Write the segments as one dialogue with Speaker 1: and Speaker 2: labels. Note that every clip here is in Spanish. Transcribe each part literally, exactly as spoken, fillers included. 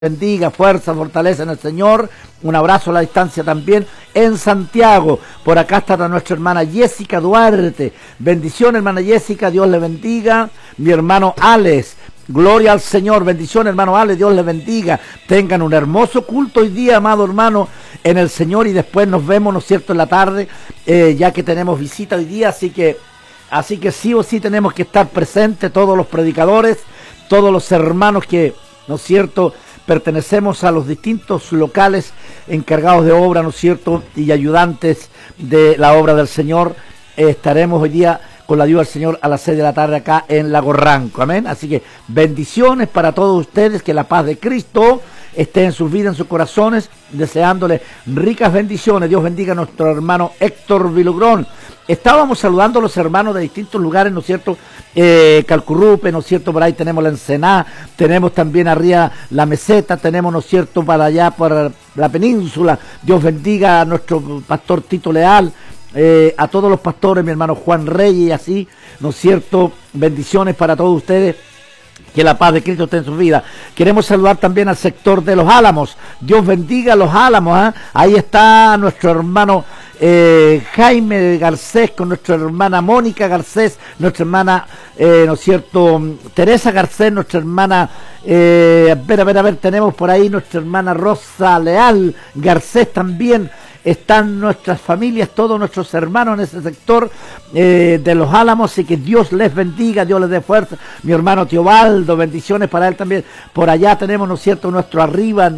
Speaker 1: Bendiga, fuerza, fortaleza en el Señor. Un abrazo a la distancia también en Santiago. Por acá está nuestra hermana Jessica Duarte. Bendición, hermana Jessica, Dios le bendiga. Mi hermano Alex, gloria al Señor. Bendición, hermano Alex, Dios le bendiga. Tengan un hermoso culto hoy día, amado hermano, en el Señor. Y después nos vemos, ¿no es cierto?, en la tarde, eh, ya que tenemos visita hoy día. Así que, así que sí o sí tenemos que estar presentes todos los predicadores, todos los hermanos que, ¿no es cierto?, pertenecemos a los distintos locales encargados de obra, ¿no es cierto?, y ayudantes de la obra del Señor. Eh, estaremos hoy día con la ayuda del Señor a las seis de la tarde acá en Lago Ranco, amén. Así que bendiciones para todos ustedes, que la paz de Cristo esté en sus vidas, en sus corazones, deseándoles ricas bendiciones. Dios bendiga a nuestro hermano Héctor Vilugrón. Estábamos saludando a los hermanos de distintos lugares, ¿no es cierto? Eh, Calcurrupe, ¿no es cierto? Por ahí tenemos la Ensená, tenemos también arriba la Meseta, tenemos, ¿no es cierto?, para allá, por la península. Dios bendiga a nuestro pastor Tito Leal, eh, a todos los pastores, mi hermano Juan Reyes, y así, ¿no es cierto? Bendiciones para todos ustedes. Que la paz de Cristo esté en su vida. Queremos saludar también al sector de Los Álamos. Dios bendiga a Los Álamos. ¿eh? Ahí está nuestro hermano eh, Jaime Garcés, con nuestra hermana Mónica Garcés, nuestra hermana, eh, ¿no es cierto?, Teresa Garcés, nuestra hermana, eh, a ver, a ver, a ver, tenemos por ahí nuestra hermana Rosa Leal Garcés también. Están nuestras familias, todos nuestros hermanos en ese sector eh, de Los Álamos, y que Dios les bendiga, Dios les dé fuerza. Mi hermano Teobaldo, bendiciones para él también. Por allá tenemos, ¿no es cierto?, nuestro arriba,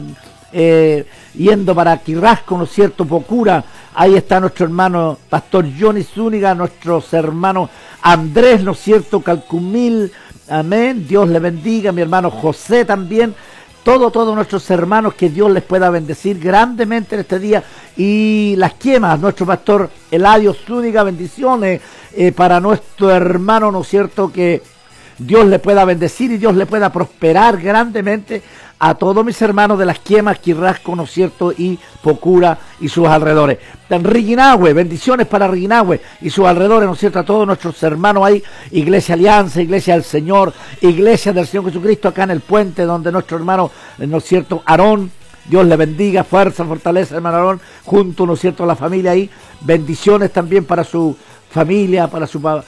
Speaker 1: eh, yendo para Quirrasco, ¿no es cierto?, Pocura. Ahí está nuestro hermano Pastor Johnny Zúñiga, nuestros hermanos Andrés, ¿no es cierto?, Calcumil, amén. Dios le bendiga. Mi hermano José también. Todos, todos nuestros hermanos, que Dios les pueda bendecir grandemente en este día. Y las quemas, nuestro pastor Eladio Zúñiga, bendiciones eh, para nuestro hermano, ¿no es cierto?, que Dios le pueda bendecir y Dios le pueda prosperar grandemente a todos mis hermanos de las quemas, Quirrasco, ¿no es cierto?, y Pocura y sus alrededores. En Riginahue, bendiciones para Riginahue y sus alrededores, ¿no es cierto?, a todos nuestros hermanos ahí, Iglesia Alianza, Iglesia del Señor, Iglesia del Señor Jesucristo, acá en el puente, donde nuestro hermano, ¿no es cierto?, Aarón, Dios le bendiga, fuerza, fortaleza, hermano Aarón, junto, ¿no es cierto?, a la familia ahí. Bendiciones también para su familia, para su... Uh,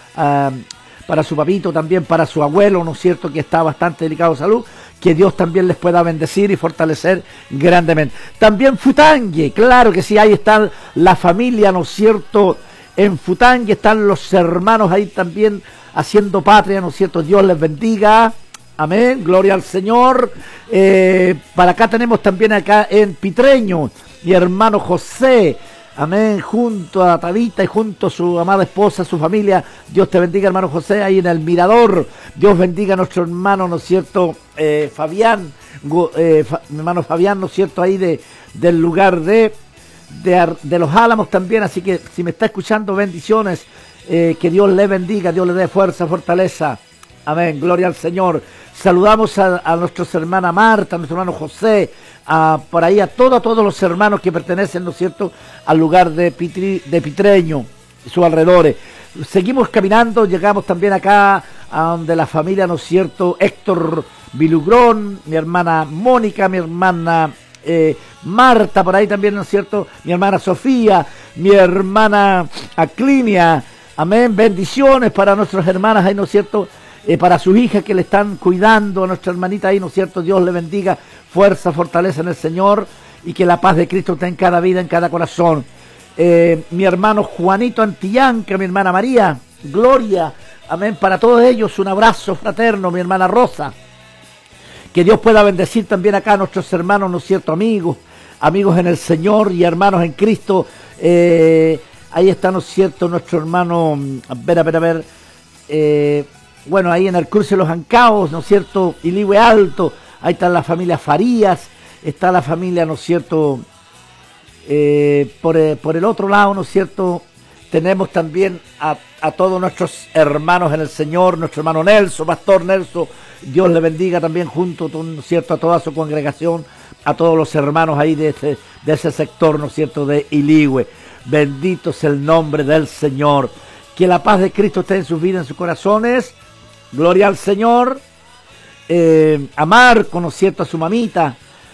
Speaker 1: para su papito, también para su abuelo, ¿no es cierto?, que está bastante delicado de salud. Que Dios también les pueda bendecir y fortalecer grandemente. También Futangue, claro que sí, ahí está la familia, ¿no es cierto?, en Futangue están los hermanos ahí también haciendo patria, ¿no es cierto?, Dios les bendiga, amén, gloria al Señor. Eh, para acá tenemos también acá en Pitreño, mi hermano José, amén, junto a Tabita y junto a su amada esposa, su familia. Dios te bendiga, hermano José, ahí en el Mirador. Dios bendiga a nuestro hermano, ¿no es cierto?, eh, Fabián, eh, fa, mi hermano Fabián, ¿no es cierto?, ahí de, del lugar de, de, de Los Álamos también. Así que si me está escuchando, bendiciones, eh, que Dios le bendiga, Dios le dé fuerza, fortaleza. Amén, gloria al Señor. Saludamos a, a nuestros hermanas Marta, a nuestro hermano José, a, por ahí a todos, a todos los hermanos que pertenecen, ¿no es cierto?, al lugar de, Pitri, de Pitreño y sus alrededores. Seguimos caminando, llegamos también acá a donde la familia, ¿no es cierto?, Héctor Vilugrón, mi hermana Mónica, mi hermana eh, Marta, por ahí también, ¿no es cierto?, mi hermana Sofía, mi hermana Aclinia, amén. Bendiciones para nuestras hermanas ahí, ¿no es cierto?, Eh, para sus hijas que le están cuidando, a nuestra hermanita ahí, ¿no es cierto?, Dios le bendiga, fuerza, fortaleza en el Señor, y que la paz de Cristo esté en cada vida, en cada corazón. Eh, mi hermano Juanito Antillanca, mi hermana María, gloria, amén, para todos ellos un abrazo fraterno, mi hermana Rosa. Que Dios pueda bendecir también acá a nuestros hermanos, ¿no es cierto?, amigos, amigos en el Señor y hermanos en Cristo. Eh, ahí está, ¿no es cierto?, nuestro hermano, a ver, a ver, a ver, eh, bueno, ahí en el cruce de los Ancaos, ¿no es cierto?, Iligüe Alto, ahí está la familia Farías, está la familia, ¿no es cierto?, eh, por, eh, por el otro lado, ¿no es cierto?, tenemos también a, a todos nuestros hermanos en el Señor, nuestro hermano Nelson, pastor Nelson, Dios le bendiga también junto, ¿no es cierto?, a toda su congregación, a todos los hermanos ahí de ese, de ese sector, ¿no es cierto?, de Iligüe. Bendito es el nombre del Señor. Que la paz de Cristo esté en sus vidas, en sus corazones. Gloria al Señor. Eh, a Marco, ¿no es cierto?, a su mamita,